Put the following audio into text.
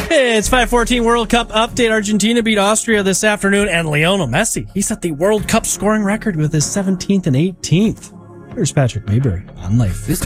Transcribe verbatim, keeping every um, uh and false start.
It's five fourteen World Cup update. Argentina beat Austria this afternoon, and Lionel Messi, he set the World Cup scoring record with his seventeenth and eighteenth. Here's Patrick Mayberry on Life. This